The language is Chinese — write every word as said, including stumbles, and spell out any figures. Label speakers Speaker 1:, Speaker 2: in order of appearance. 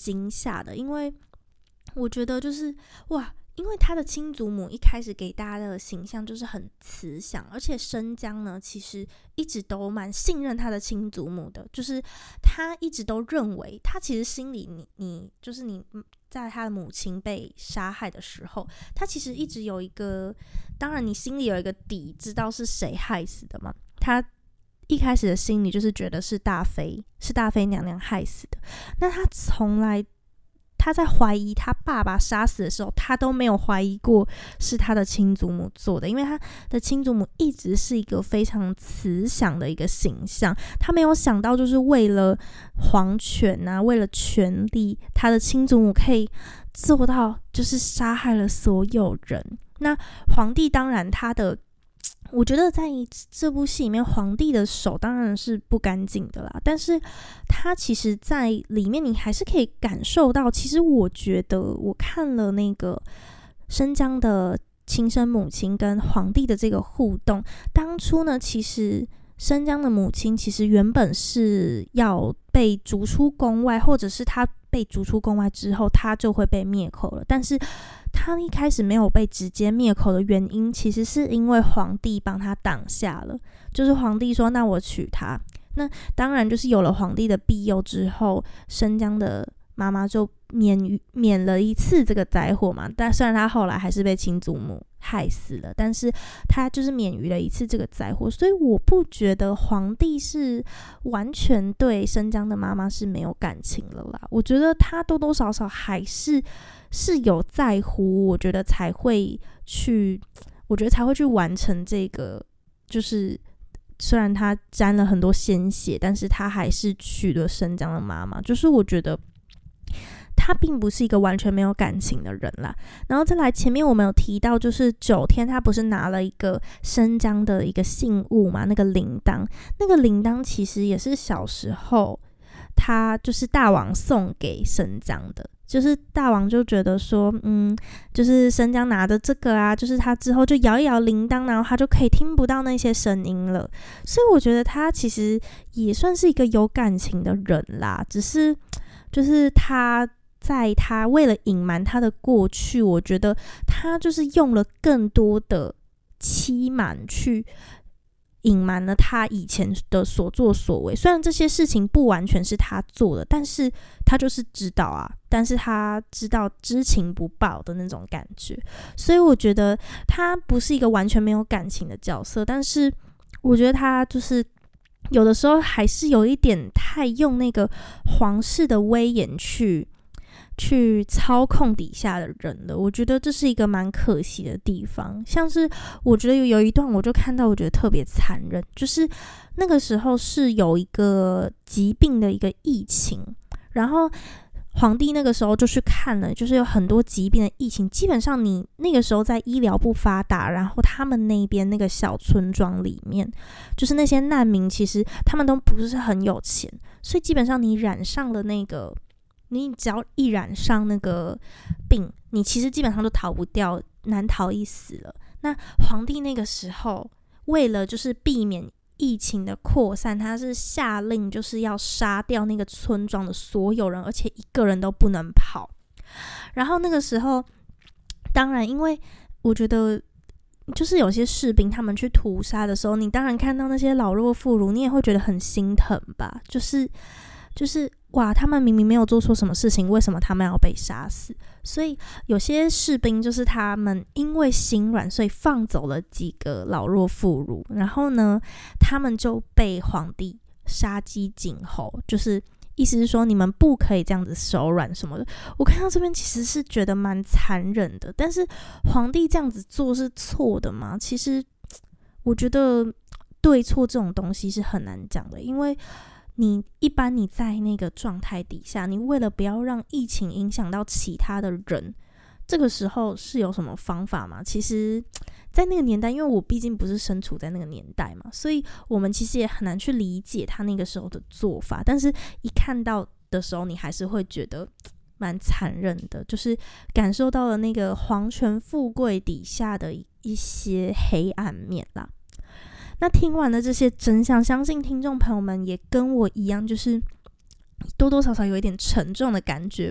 Speaker 1: 惊吓的，因为我觉得就是哇，因为他的亲祖母一开始给大家的形象就是很慈祥，而且生姜呢其实一直都蛮信任他的亲祖母的，就是他一直都认为他其实心里你你就是你在他的母亲被杀害的时候，他其实一直有一个，当然你心里有一个底，知道是谁害死的嘛，他一开始的心里就是觉得是大妃是大妃娘娘害死的，那他从来他在怀疑他爸爸杀死的时候，他都没有怀疑过是他的亲祖母做的，因为他的亲祖母一直是一个非常慈祥的一个形象，他没有想到就是为了皇权啊，为了权力，他的亲祖母可以做到就是杀害了所有人。那皇帝当然他的我觉得在这部戏里面，皇帝的手当然是不干净的啦，但是他其实在里面你还是可以感受到，其实我觉得我看了那个生姜的亲生母亲跟皇帝的这个互动，当初呢其实生姜的母亲其实原本是要被逐出宫外，或者是他被逐出宫外之后他就会被灭口了，但是他一开始没有被直接灭口的原因，其实是因为皇帝帮他挡下了，就是皇帝说那我娶她，那当然就是有了皇帝的庇佑之后，生姜的妈妈就免免了一次这个灾祸嘛，但虽然他后来还是被亲祖母害死了，但是他就是免于了一次这个灾祸，所以我不觉得皇帝是完全对生姜的妈妈是没有感情了啦，我觉得他多多少少还是是有在乎，我觉得才会去我觉得才会去完成这个，就是虽然他沾了很多鲜血，但是他还是娶了生姜的妈妈，就是我觉得他并不是一个完全没有感情的人啦。然后再来前面我们有提到，就是九天他不是拿了一个生姜的一个信物嘛，那个铃铛，那个铃铛其实也是小时候他就是大王送给生姜的，就是大王就觉得说嗯，就是生姜拿着这个啊，就是他之后就摇一摇铃铛，然后他就可以听不到那些声音了，所以我觉得他其实也算是一个有感情的人啦，只是就是他在他为了隐瞒他的过去，我觉得他就是用了更多的欺瞒去隐瞒了他以前的所作所为，虽然这些事情不完全是他做的，但是他就是知道啊，但是他知道知情不报的那种感觉，所以我觉得他不是一个完全没有感情的角色，但是我觉得他就是有的时候还是有一点太用那个皇室的威严去去操控底下的人了，我觉得这是一个蛮可惜的地方。像是我觉得有一段我就看到我觉得特别残忍，就是那个时候是有一个疾病的一个疫情，然后皇帝那个时候就去看了，就是有很多疾病的疫情，基本上你那个时候在医疗不发达，然后他们那边那个小村庄里面，就是那些难民其实他们都不是很有钱，所以基本上你染上了那个你只要一染上那个病，你其实基本上都逃不掉，难逃一死了。那皇帝那个时候为了就是避免疫情的扩散，他是下令就是要杀掉那个村庄的所有人，而且一个人都不能跑。然后那个时候当然因为我觉得就是有些士兵他们去屠杀的时候，你当然看到那些老弱妇孺，你也会觉得很心疼吧，就是就是哇，他们明明没有做错什么事情，为什么他们要被杀死？所以有些士兵就是他们因为心软，所以放走了几个老弱妇孺，然后呢他们就被皇帝杀鸡儆猴，就是意思是说你们不可以这样子手软什么的。我看到这边其实是觉得蛮残忍的，但是皇帝这样子做是错的吗？其实我觉得对错这种东西是很难讲的，因为你一般你在那个状态底下，你为了不要让疫情影响到其他的人，这个时候是有什么方法吗？其实在那个年代，因为我毕竟不是身处在那个年代嘛，所以我们其实也很难去理解他那个时候的做法，但是一看到的时候你还是会觉得蛮残忍的，就是感受到了那个皇权富贵底下的一些黑暗面啦。那听完了这些真相，相信听众朋友们也跟我一样，就是多多少少有一点沉重的感觉